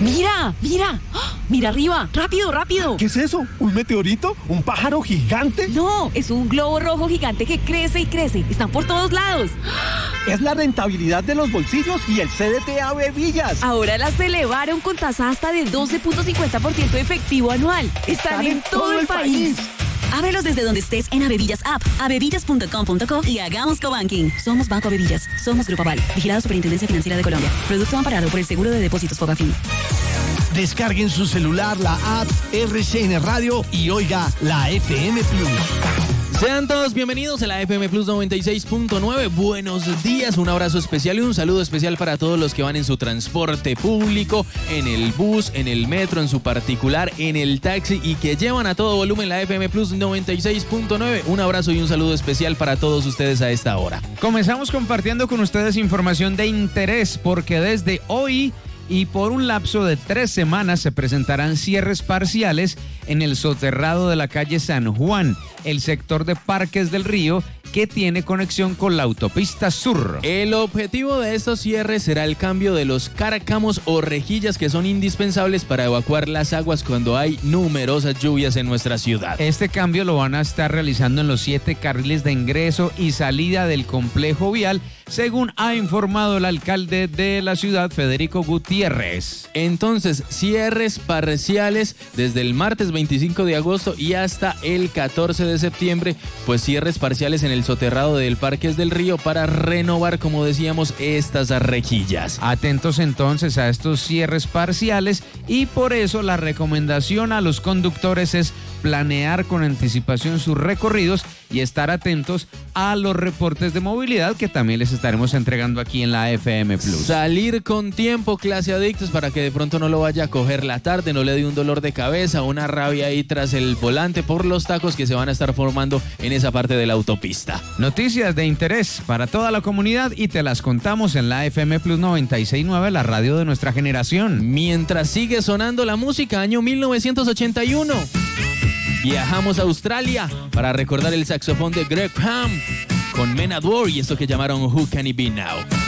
¡Mira! ¡Mira! ¡Ah! ¡Mira arriba! ¡Rápido, rápido! ¿Qué es eso? ¿Un meteorito? ¿Un pájaro gigante? No, es un globo rojo gigante que crece y crece. Están por todos lados. Es la rentabilidad de los bolsillos y el CDT Avevillas. Ahora las elevaron con tasa hasta de 12.50% de efectivo anual. Están en todo el país. Ábrelos desde donde estés en Avevillas App, avevillas.com.co y hagamos cobanking. Somos Banco Avevillas. Somos Grupo Aval. Vigilado Superintendencia Financiera de Colombia. Producto amparado por el Seguro de Depósitos Fogafín. Descarguen su celular la app RCN Radio y oiga la FM Plus. Sean todos bienvenidos a la FM Plus 96.9. Buenos días, un abrazo especial y un saludo especial para todos los que van en su transporte público, en el bus, en el metro, en su particular, en el taxi y que llevan a todo volumen la FM Plus 96.9. Un abrazo y un saludo especial para todos ustedes a esta hora. Comenzamos compartiendo con ustedes información de interés porque desde hoy y por un lapso de 3 semanas se presentarán cierres parciales en el soterrado de la calle San Juan, el sector de Parques del Río, que tiene conexión con la autopista sur. El objetivo de estos cierres será el cambio de los cárcamos o rejillas que son indispensables para evacuar las aguas cuando hay numerosas lluvias en nuestra ciudad. Este cambio lo van a estar realizando en los 7 carriles de ingreso y salida del complejo vial, según ha informado el alcalde de la ciudad, Federico Gutiérrez. Entonces, cierres parciales desde el martes 25 de agosto y hasta el 14 de septiembre, pues cierres parciales en el soterrado del Parques del Río para renovar, como decíamos, estas rejillas. Atentos entonces a estos cierres parciales y por eso la recomendación a los conductores es planear con anticipación sus recorridos y estar atentos a los reportes de movilidad que también les estaremos entregando aquí en la FM Plus. Salir con tiempo, clase adictos, para que de pronto no lo vaya a coger la tarde, no le dé un dolor de cabeza, una rabia ahí tras el volante por los tacos que se van a estar formando en esa parte de la autopista. Noticias de interés para toda la comunidad y te las contamos en la FM Plus 96.9, la radio de nuestra generación. Mientras sigue sonando la música, año 1981. Viajamos a Australia para recordar el saxofón de Greg Ham con Men at War y esto que llamaron Who Can It Be Now.